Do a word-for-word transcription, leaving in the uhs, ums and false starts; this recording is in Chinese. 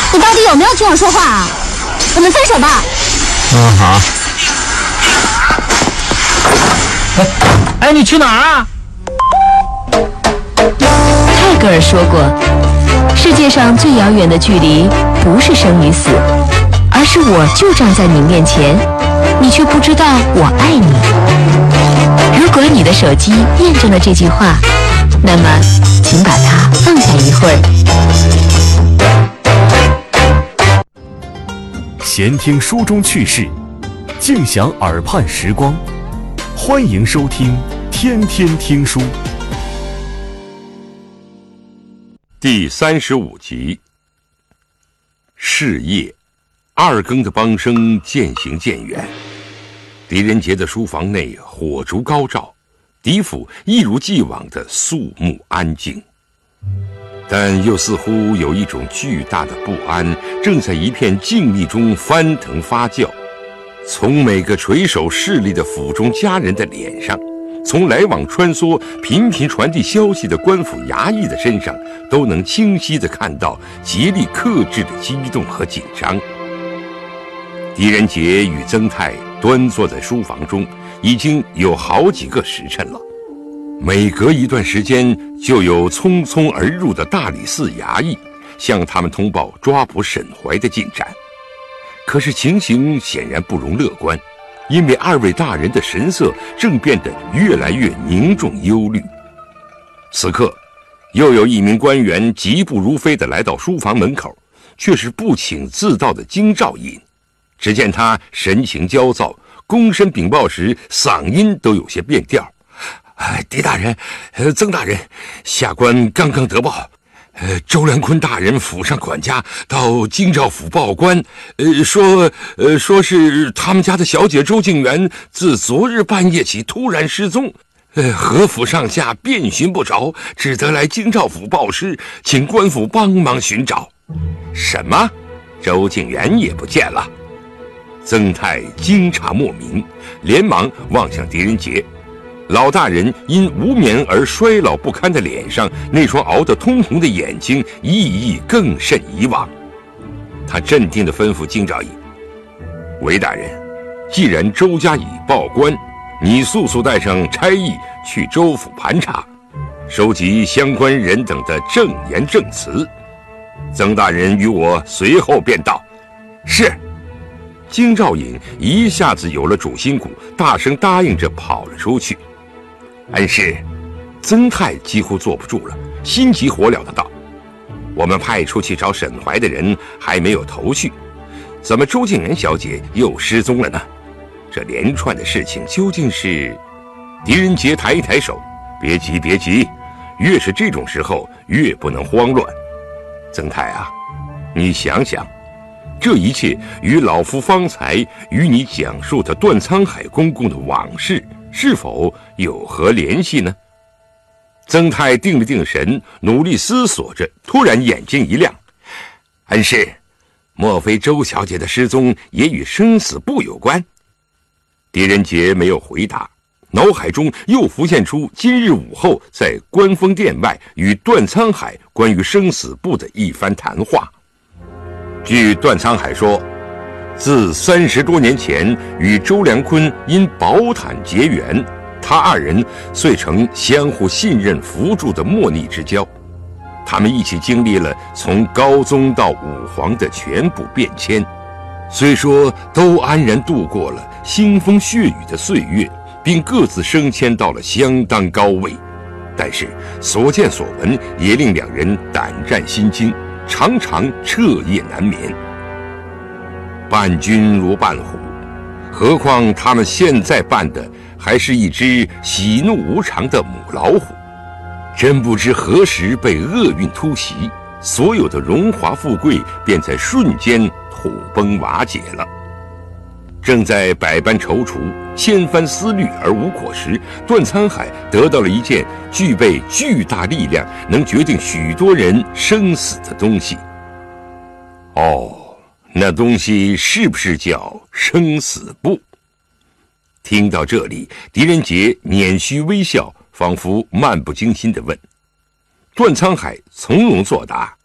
你到底有没有听我说话啊？我们分手吧。 嗯，好。哎，哎，你去哪儿啊？ 泰戈尔说过，世界上最遥远的距离不是生与死，而是我就站在你面前，你却不知道我爱你。如果你的手机验证了这句话，那么请把它放下一会儿。 闲听书中趣事，静享耳畔时光，欢迎收听天天听书第三十五集。是夜，二更的梆声渐行渐远，狄仁杰的书房内火烛高照，狄府一如既往的肃穆安静，但又似乎有一种巨大的不安正在一片静谧中翻腾发酵，从每个垂首侍立的府中家人的脸上，从来往穿梭频频传递消息的官府衙役的身上，都能清晰地看到竭力克制的激动和紧张。狄仁杰与曾泰端坐在书房中已经有好几个时辰了，每隔一段时间就有匆匆而入的大理寺衙役向他们通报抓捕沈怀的进展。可是情形显然不容乐观，因为二位大人的神色正变得越来越凝重忧虑。此刻又有一名官员疾步如飞地来到书房门口，却是不请自到的京兆尹。只见他神情焦躁，躬身禀报时嗓音都有些变调。哎，狄大人，呃，曾大人，下官刚刚得报，呃，周良坤大人府上管家到京兆府报官，呃，说，呃，说是他们家的小姐周静元自昨日半夜起突然失踪，呃，何府上下遍寻不着，只得来京兆府报失，请官府帮忙寻找。什么？周静元也不见了？曾泰惊诧莫名，连忙望向狄仁杰。老大人因无眠而衰老不堪的脸上，那双熬得通红的眼睛熠熠更甚以往。他镇定地吩咐京兆尹：韦大人，既然周家已报官，你速速带上差役去州府盘查，收集相关人等的证言证词。曾大人与我随后便到。是。京兆尹一下子有了主心骨，大声答应着跑了出去。恩师，曾泰几乎坐不住了，心急火燎的道：我们派出去找沈怀的人还没有头绪，怎么周静元小姐又失踪了呢？这连串的事情究竟是……狄仁杰抬一抬手：别急别急，越是这种时候越不能慌乱。曾泰啊，你想想，这一切与老夫方才与你讲述的段沧海公公的往事是否有何联系呢？曾泰定了定神，努力思索着，突然眼睛一亮：恩师，莫非周小姐的失踪也与生死簿有关？狄仁杰没有回答，脑海中又浮现出今日午后在观风殿外与段沧海关于生死簿的一番谈话。据段沧海说，自三十多年前与周良坤因宝毯结缘，他二人遂成相互信任扶助的莫逆之交。他们一起经历了从高宗到武皇的全部变迁，虽说都安然度过了腥风血雨的岁月，并各自升迁到了相当高位，但是所见所闻也令两人胆战心惊，常常彻夜难眠。伴君如伴虎，何况他们现在扮的还是一只喜怒无常的母老虎，真不知何时被厄运突袭，所有的荣华富贵便在瞬间土崩瓦解了。正在百般踌躇、千番思虑而无果时，段沧海得到了一件具备巨大力量、能决定许多人生死的东西。哦，那东西是不是叫生死簿？听到这里，狄仁杰捻须微笑，仿佛漫不经心地问。段沧海从容作答：